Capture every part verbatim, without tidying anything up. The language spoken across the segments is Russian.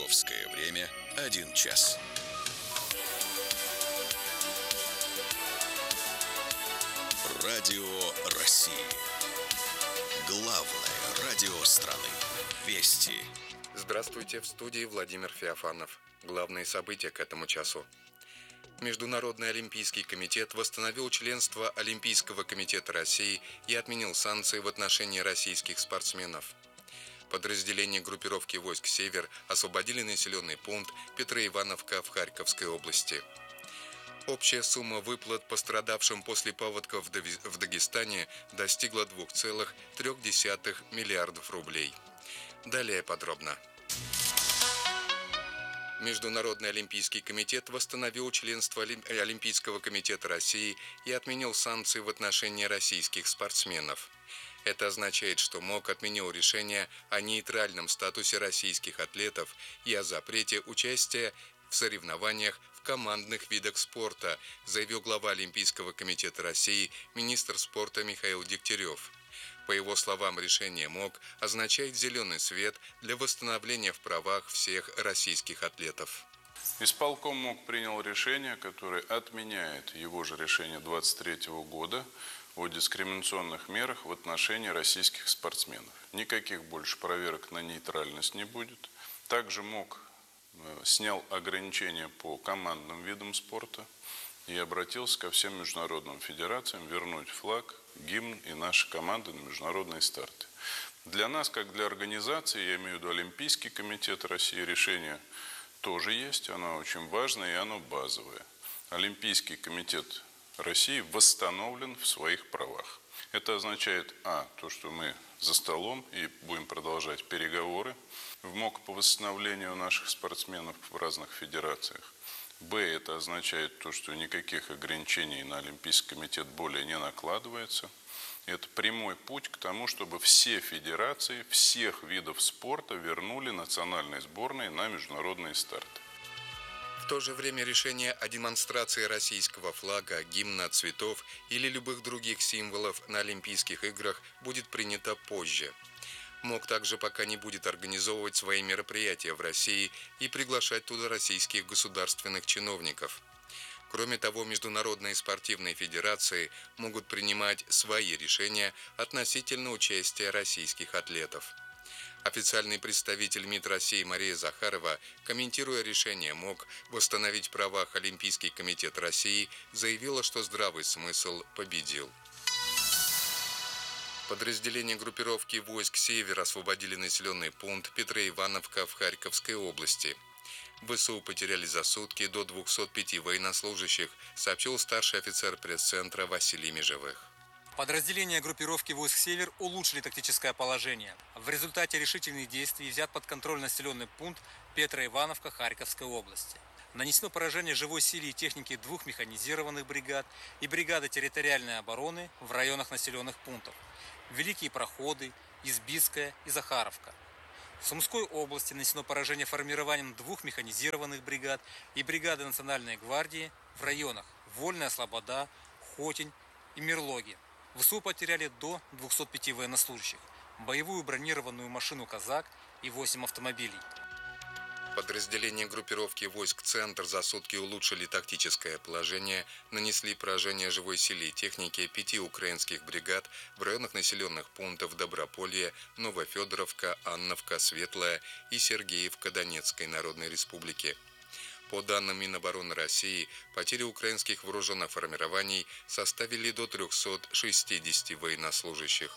Московское время один час. Радио России. Главное радио страны. Вести. Здравствуйте, в студии Владимир Феофанов. Главные события к этому часу. Международный олимпийский комитет восстановил членство Олимпийского комитета России и отменил санкции в отношении российских спортсменов. Подразделения группировки войск «Север» освободили населенный пункт Петроивановка в Харьковской области. Общая сумма выплат пострадавшим после паводков в Дагестане достигла двух целых трёх десятых миллиардов рублей. Далее подробно. Международный олимпийский комитет восстановил членство Олимпийского комитета России и отменил санкции в отношении российских спортсменов. Это означает, что МОК отменил решение о нейтральном статусе российских атлетов и о запрете участия в соревнованиях в командных видах спорта, заявил глава Олимпийского комитета России, министр спорта Михаил Дегтярев. По его словам, решение МОК означает зеленый свет для восстановления в правах всех российских атлетов. Исполком МОК принял решение, которое отменяет его же решение двадцать третьего года о дискриминационных мерах в отношении российских спортсменов. Никаких больше проверок на нейтральность не будет. Также МОК снял ограничения по командным видам спорта и обратился ко всем международным федерациям вернуть флаг, гимн и наши команды на международные старты. Для нас, как для организации, я имею в виду Олимпийский комитет России, решение тоже есть, оно очень важное и оно базовое. Олимпийский комитет России восстановлен в своих правах. Это означает, а, то, что мы за столом и будем продолжать переговоры в МОК по восстановлению наших спортсменов в разных федерациях. Б, это означает то, что никаких ограничений на Олимпийский комитет более не накладывается. Это прямой путь к тому, чтобы все федерации всех видов спорта вернули национальные сборные на международные старты. В то же время решение о демонстрации российского флага, гимна, цветов или любых других символов на Олимпийских играх будет принято позже. МОК также пока не будет организовывать свои мероприятия в России и приглашать туда российских государственных чиновников. Кроме того, международные спортивные федерации могут принимать свои решения относительно участия российских атлетов. Официальный представитель МИД России Мария Захарова, комментируя решение МОК восстановить в правах Олимпийский комитет России, заявила, что здравый смысл победил. Подразделения группировки войск «Север» освободили населенный пункт Петроивановка в Харьковской области. ВСУ потеряли за сутки до двухсот пяти военнослужащих, сообщил старший офицер пресс-центра Василий Межевых. Подразделения группировки войск «Север» улучшили тактическое положение. В результате решительных действий взят под контроль населенный пункт Петроивановка Харьковской области. Нанесено поражение живой силе и технике двух механизированных бригад и бригады территориальной обороны в районах населенных пунктов Великие Проходы, Избицкая и Захаровка. В Сумской области нанесено поражение формированием двух механизированных бригад и бригады Национальной гвардии в районах Вольная Слобода, Хотень и Мирлоги. ВСУ потеряли до двухсот пяти военнослужащих, боевую бронированную машину «Казак» и восемь автомобилей. Подразделения группировки войск «Центр» за сутки улучшили тактическое положение, нанесли поражение живой силе и технике пяти украинских бригад в районах населенных пунктов Доброполье, Новофедоровка, Анновка, Светлая и Сергеевка Донецкой Народной Республики. По данным Минобороны России, потери украинских вооруженных формирований составили до трёхсот шестидесяти военнослужащих.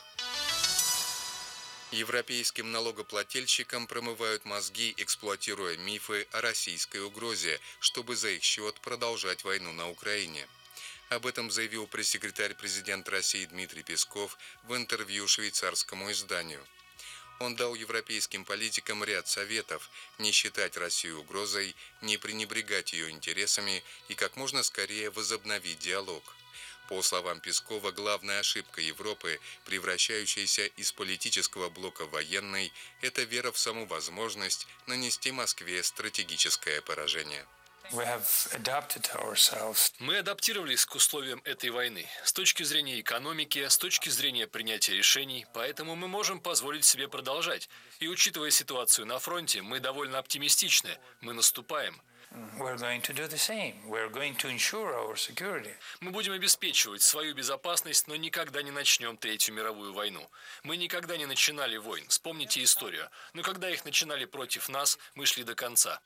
Европейским налогоплательщикам промывают мозги, эксплуатируя мифы о российской угрозе, чтобы за их счет продолжать войну на Украине. Об этом заявил пресс-секретарь президента России Дмитрий Песков в интервью швейцарскому изданию. Он дал европейским политикам ряд советов: не считать Россию угрозой, не пренебрегать ее интересами и как можно скорее возобновить диалог. По словам Пескова, главная ошибка Европы, превращающаяся из политического блока в военный, это вера в саму возможность нанести Москве стратегическое поражение. Мы адаптировались к условиям этой войны с точки зрения экономики, с точки зрения принятия решений, поэтому мы можем позволить себе продолжать. И учитывая ситуацию на фронте, мы довольно оптимистичны, мы наступаем. Мы будем обеспечивать свою безопасность, но никогда не начнем Третью мировую войну. Мы никогда не начинали войн, вспомните историю. Но когда их начинали против нас, мы шли до конца.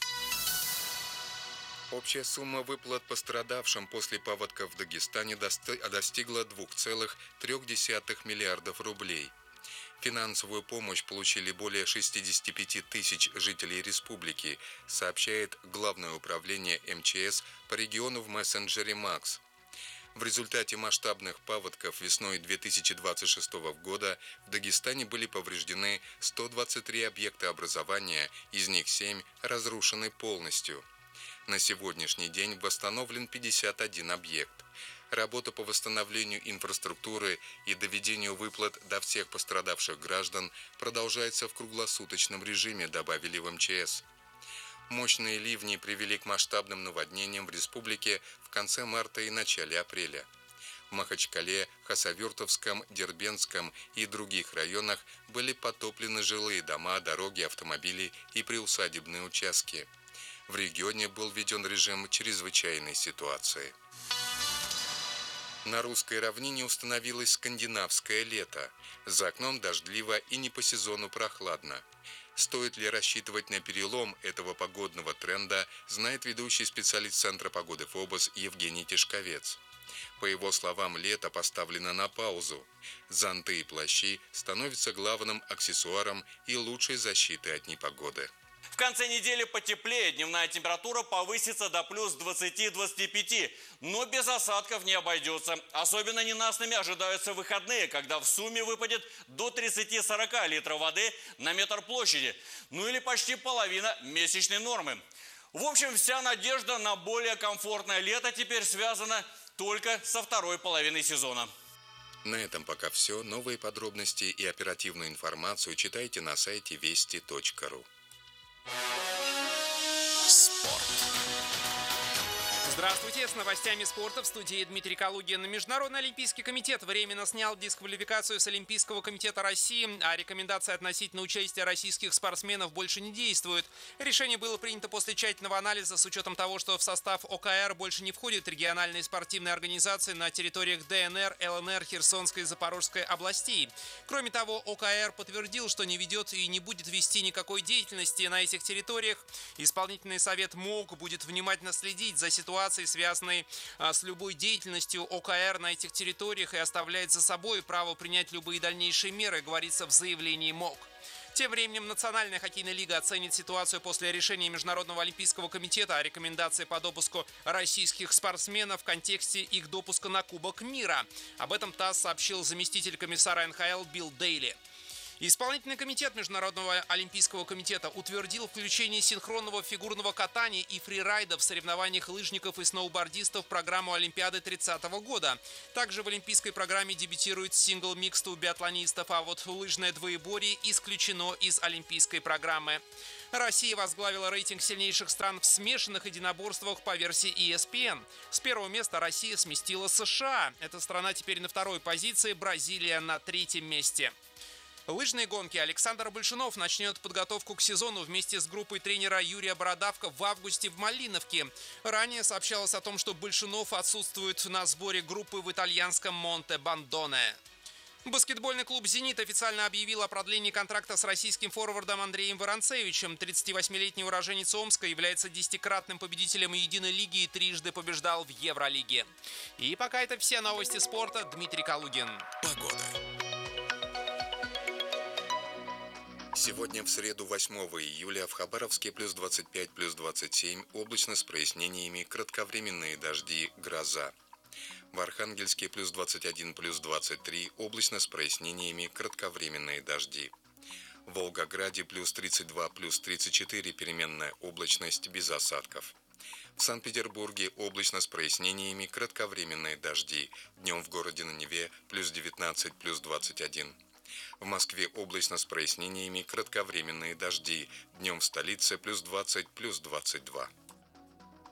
Общая сумма выплат пострадавшим после паводка в Дагестане достигла двух целых трёх десятых миллиардов рублей. Финансовую помощь получили более шестидесяти пяти тысяч жителей республики, сообщает Главное управление эм че эс по региону в мессенджере «Макс». В результате масштабных паводков весной две тысячи двадцать шестого года в Дагестане были повреждены сто двадцать три объекта образования, из них семь разрушены полностью. На сегодняшний день восстановлен пятьдесят один объект. Работа по восстановлению инфраструктуры и доведению выплат до всех пострадавших граждан продолжается в круглосуточном режиме, добавили в эм че эс. Мощные ливни привели к масштабным наводнениям в республике в конце марта и начале апреля. В Махачкале, Хасавюртовском, Дербентском и других районах были потоплены жилые дома, дороги, автомобили и приусадебные участки. В регионе был введен режим чрезвычайной ситуации. На русской равнине установилось скандинавское лето. За окном дождливо и не по сезону прохладно. Стоит ли рассчитывать на перелом этого погодного тренда, знает ведущий специалист Центра погоды ФОБОС Евгений Тишковец. По его словам, лето поставлено на паузу. Зонты и плащи становятся главным аксессуаром и лучшей защитой от непогоды. В конце недели потеплее, дневная температура повысится до плюс двадцати — двадцати пяти, но без осадков не обойдется. Особенно ненастными ожидаются выходные, когда в сумме выпадет до тридцати — сорока литров воды на метр площади, ну или почти половина месячной нормы. В общем, вся надежда на более комфортное лето теперь связана только со второй половиной сезона. На этом пока все. Новые подробности и оперативную информацию читайте на сайте вести точка ру. Спорт. Здравствуйте, с новостями спорта в студии Дмитрий Калугин. Международный олимпийский комитет временно снял дисквалификацию с Олимпийского комитета России, а рекомендации относительно участия российских спортсменов больше не действуют. Решение было принято после тщательного анализа с учетом того, что в состав о ка эр больше не входят региональные спортивные организации на территориях дэ эн эр, эл эн эр, Херсонской и Запорожской областей. Кроме того, о ка эр подтвердил, что не ведет и не будет вести никакой деятельности на этих территориях. Исполнительный совет МОК будет внимательно следить за ситуацией, связанной а, с любой деятельностью о ка эр на этих территориях, и оставляет за собой право принять любые дальнейшие меры, говорится в заявлении МОК. Тем временем Национальная хоккейная лига оценит ситуацию после решения Международного олимпийского комитета о рекомендации по допуску российских спортсменов в контексте их допуска на Кубок мира. Об этом ТАСС сообщил заместитель комиссара эн ха эл Билл Дейли. Исполнительный комитет Международного олимпийского комитета утвердил включение синхронного фигурного катания и фрирайда в соревнованиях лыжников и сноубордистов в программу Олимпиады тридцатого года. Также в олимпийской программе дебютирует сингл-микс у биатлонистов, а вот лыжное двоеборье исключено из олимпийской программы. Россия возглавила рейтинг сильнейших стран в смешанных единоборствах по версии и эс пи эн. С первого места Россия сместила США. Эта страна теперь на второй позиции, Бразилия на третьем месте. Лыжные гонки. Александр Большунов начнет подготовку к сезону вместе с группой тренера Юрия Бородавка в августе в Малиновке. Ранее сообщалось о том, что Большунов отсутствует на сборе группы в итальянском Монте-Бандоне. Баскетбольный клуб «Зенит» официально объявил о продлении контракта с российским форвардом Андреем Воронцевичем. тридцативосьмилетний уроженец Омска является десятикратным победителем единой лиги и трижды побеждал в Евролиге. И пока это все новости спорта. Дмитрий Калугин. Погода. Сегодня в среду, восьмого июля, в Хабаровске плюс двадцать пять, плюс двадцать семь, облачно с прояснениями, кратковременные дожди, гроза. В Архангельске плюс двадцать один, плюс двадцать три, облачно с прояснениями, кратковременные дожди. В Волгограде плюс тридцать два, плюс тридцать четыре, переменная облачность, без осадков. В Санкт-Петербурге облачно с прояснениями, кратковременные дожди. Днем в городе на Неве плюс девятнадцать, плюс двадцать один. В Москве облачно с прояснениями, кратковременные дожди. Днем в столице плюс двадцать, плюс двадцать два.